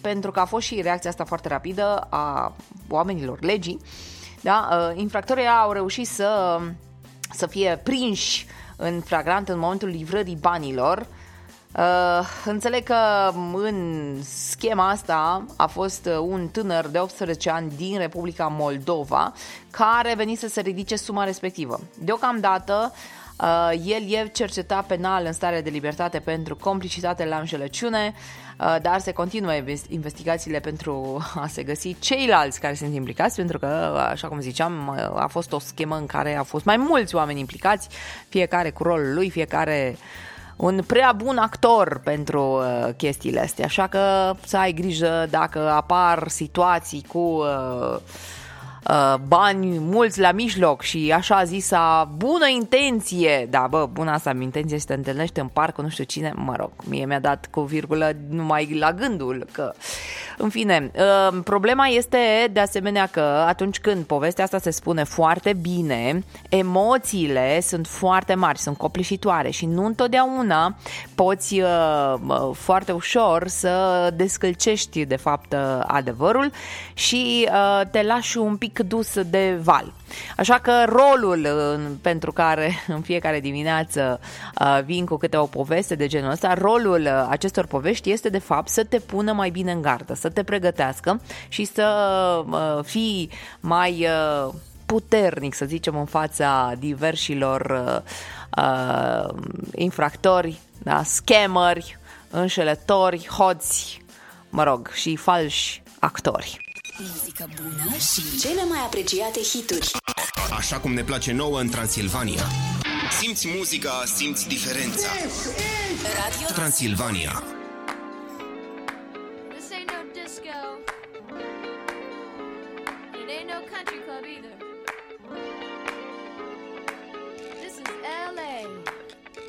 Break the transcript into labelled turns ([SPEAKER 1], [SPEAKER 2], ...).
[SPEAKER 1] pentru că a fost și reacția asta foarte rapidă a oamenilor legii, da? Infractorii au reușit să fie prinși în flagrant în momentul livrării banilor. Înțeleg că în schema asta a fost un tânăr de 18 ani din Republica Moldova care venise să ridice suma respectivă. Deocamdată el e cercetat penal în stare de libertate pentru complicitate la înșelăciune, dar se continuă investigațiile pentru a se găsi ceilalți care sunt implicați, pentru că, așa cum ziceam, a fost o schemă în care au fost mai mulți oameni implicați, fiecare cu rolul lui, fiecare un prea bun actor pentru chestiile astea. Așa că să ai grijă dacă apar situații cu bani mulți la mijloc și așa zisa bună intenție. Da, bă, bună asta intenție să te întâlnești în parc cu nu știu cine, mă rog, mie mi-a dat cu virgulă numai la gândul că... În fine, problema este de asemenea că atunci când povestea asta se spune foarte bine, emoțiile sunt foarte mari, sunt copleșitoare și nu întotdeauna poți foarte ușor să descălcești de fapt adevărul și te lași un pic dus de val. Așa că rolul pentru care în fiecare dimineață vin cu câte o poveste de genul ăsta, rolul acestor povești este de fapt să te pună mai bine în gardă, să te pregătească și să fii mai puternic, să zicem, în fața diversilor infractori, da, scammeri, înșelători, hoți, mă rog, și falși actori.
[SPEAKER 2] Muzică bună și cele mai apreciate hituri.
[SPEAKER 3] Așa cum ne place nouă în Transilvania. Simți muzica, simți diferența.
[SPEAKER 2] Radio
[SPEAKER 3] Transilvania.
[SPEAKER 4] This ain't no disco. It ain't no country club either.